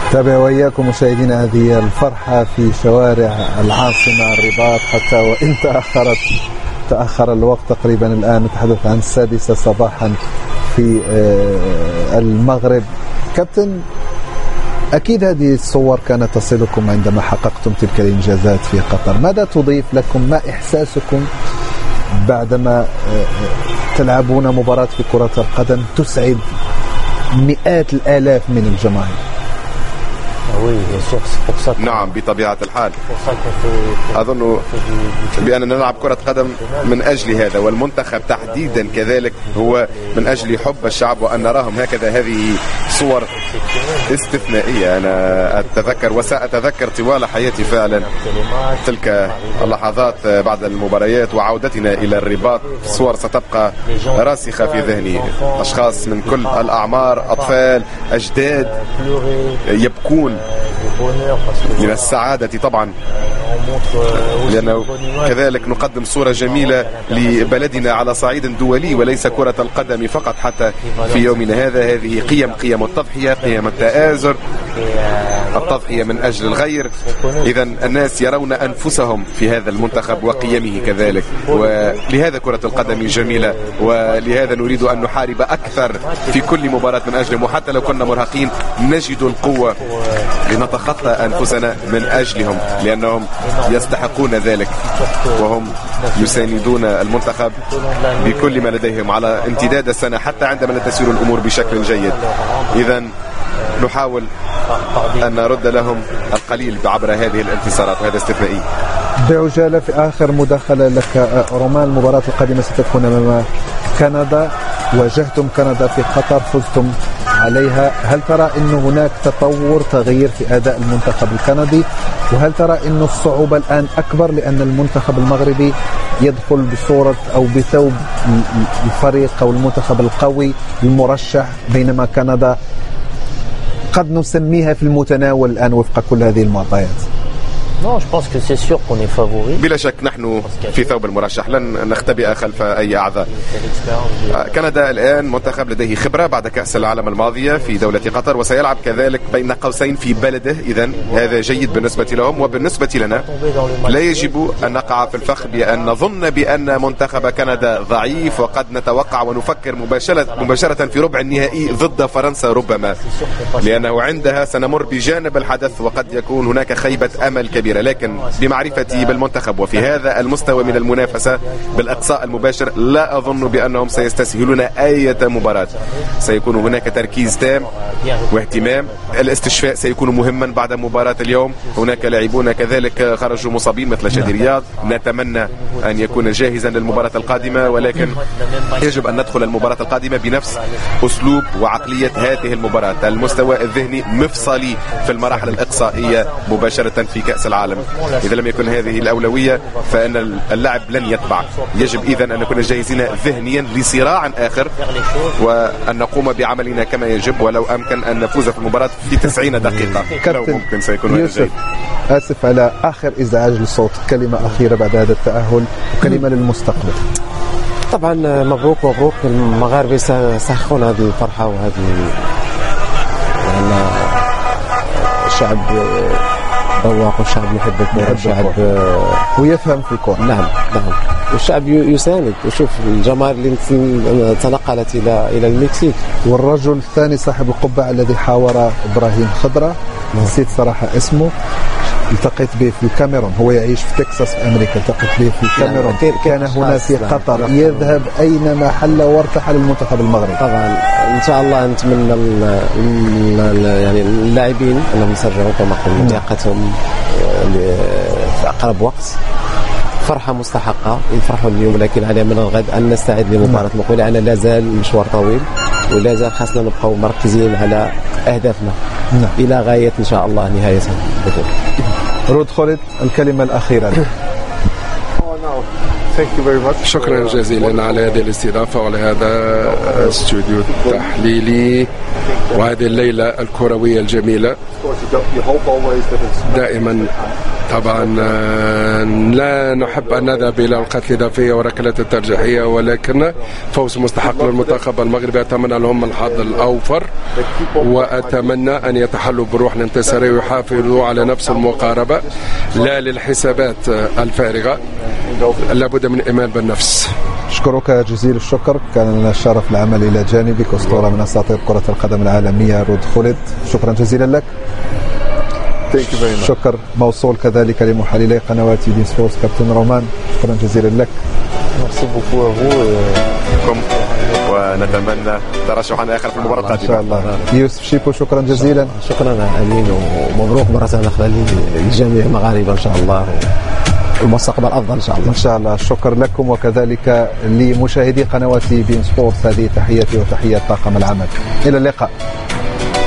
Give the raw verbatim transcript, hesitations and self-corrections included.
تابع وإياكم مشاهدينا هذه الفرحة في شوارع العاصمة الرباط، حتى وإن تأخرت تأخر الوقت تقريبا. الآن نتحدث عن السادسة صباحا في المغرب. كابتن، أكيد هذه الصور كانت تصلكم عندما حققتم تلك الإنجازات في قطر. ماذا تضيف لكم؟ ما إحساسكم بعدما تلعبون مباراة في كرة القدم تسعد مئات الآلاف من الجماهير؟ نعم بطبيعة الحال، أظن بأننا نلعب كرة قدم من أجل هذا، والمنتخب تحديدا كذلك هو من أجل حب الشعب وأن نراهم هكذا. هذه صور استثنائية. أنا أتذكر وسأتذكر طوال حياتي فعلا تلك اللحظات بعد المباريات وعودتنا إلى الرباط. صور ستبقى راسخة في ذهني. أشخاص من كل الأعمار، أطفال، أجداد، يبكون من السعادة طبعا، لأنه كذلك نقدم صورة جميلة لبلدنا على صعيد دولي وليس كرة القدم فقط. حتى في يومنا هذا هذه قيم قيم التضحية، قيم التآزر، التضحية من أجل الغير. إذا الناس يرون أنفسهم في هذا المنتخب وقيمه كذلك، ولهذا كرة القدم جميلة، ولهذا نريد أن نحارب أكثر في كل مباراة من أجلهم. وحتى لو كنا مرهقين نجد القوة لنتخطى أنفسنا من أجلهم، لأنهم يستحقون ذلك، وهم يساندون المنتخب بكل ما لديهم على امتداد السنة حتى عندما لا تسير الأمور بشكل جيد. إذا نحاول أن نرد لهم القليل بعبر هذه الانتصارات، وهذا استثنائي. بعجالة في آخر مداخلة لك رومان، المباراة القادمة ستكون أمام كندا. واجهتم كندا في قطر، فزتم عليها. هل ترى أن هناك تطور تغيير في أداء المنتخب الكندي؟ وهل ترى أن الصعوبة الآن أكبر لأن المنتخب المغربي يدخل بصورة أو بثوب الفريق أو المنتخب القوي المرشح، بينما كندا قد نسميها في المتناول الآن وفق كل هذه المعطيات؟ بلا شك نحن في ثوب المرشح، لن نختبئ خلف أي أعذار. كندا الآن منتخب لديه خبرة بعد كأس العالم الماضية في دولة قطر، وسيلعب كذلك بين قوسين في بلده. إذن هذا جيد بالنسبة لهم، وبالنسبة لنا لا يجب أن نقع في الفخ بأن نظن بأن منتخب كندا ضعيف، وقد نتوقع ونفكر مباشرة, مباشرة في ربع النهائي ضد فرنسا ربما، لأنه عندها سنمر بجانب الحدث وقد يكون هناك خيبة أمل كبيرة. لكن بمعرفتي بالمنتخب وفي هذا المستوى من المنافسة بالإقصاء المباشر لا أظن بأنهم سيستسهلون أي مباراة. سيكون هناك تركيز تام واهتمام. الاستشفاء سيكون مهما بعد مباراة اليوم. هناك لاعبون كذلك خرجوا مصابين مثل شادي رياض، نتمنى أن يكون جاهزا للمباراة القادمة، ولكن يجب أن ندخل المباراة القادمة بنفس أسلوب وعقلية هذه المباراة. المستوى الذهني مفصلي في المراحل الإقصائية مباشرة في كأس العالم. إذا لم يكن هذه الأولوية فإن اللاعب لن يتبع. يجب إذن أن نكون جاهزين ذهنيا لصراع آخر، وأن نقوم بعملنا كما يجب، ولو أمكن أن نفوز في المباراة في تسعين دقيقة لو ممكن سيكون هذا جيد. آسف على آخر إزعاج للصوت. كلمة أخيرة بعد هذا التأهل وكلمة للمستقبل. طبعا مبروك مبروك. المغاربة سيخون هذه الفرحة وهذه الشعب ذواق، والشعب يحب الكرة، والشعب ويفهم في الكرة. نعم نعم، والشعب يساند. وشوف الجماهير اللي تنقلت إلى إلى المكسيك. والرجل الثاني صاحب القبعة الذي حاور إبراهيم خضرة، نسيت صراحة اسمه، التقيت به في الكاميرون. هو يعيش في تكساس في أمريكا. التقيت به في الكاميرون. كان هنا في قطر. يذهب أينما حل وارتحل المنتخب المغربي. طبعا إن شاء الله نتمنى يعني اللاعبين أنهم يسرعوا كما قلنا لياقتهم في أقرب وقت. فرحة مستحقة، يفرحوا اليوم، لكن على من الغد أن نستعد لمباراة المقبلة. أنا لا زال مشوار طويل، ولا زال خاصنا نبقى مركزين على أهدافنا نعم. إلى غاية إن شاء الله نهاية البطولة. رود خالد، الكلمة الأخيرة. شكرا جزيلا على هذه الاستضافة وعلى هذا الاستوديو التحليلي وهذه الليلة الكروية الجميلة. دائما طبعا لا نحب أن نذهب إلى القتل الإضافية وركلات الترجيحية، ولكن فوز مستحق للمنتخب المغربي. أتمنى لهم الحظ الأوفر، وأتمنى أن يتحلوا بروح الانتصارية ويحافظوا على نفس المقاربة، لا للحسابات الفارغة، لابد من إيمان بالنفس. أشكرك جزيل الشكر، كان لنا الشرف العمل إلى جانبك، أسطورة من أساطير كرة القدم العالمية رود خولد، شكرا جزيلا لك. شكر موصول كذلك لمحللي قنوات بين سبورت كابتن رومان، شكرا جزيلا لك. ونتمنى ترشحا آخر في المباراة القادمة إن شاء الله. يوسف شيبو شكرا جزيلا. شكرا أمين، ومبروك مرة أخرى للجميع المغاربة إن شاء الله، المستقبل أفضل إن شاء الله. إن شاء الله. شكر لكم وكذلك لمشاهدي قنوات بين سبورت، هذه تحياتي وتحيات طاقم العمل، إلى اللقاء.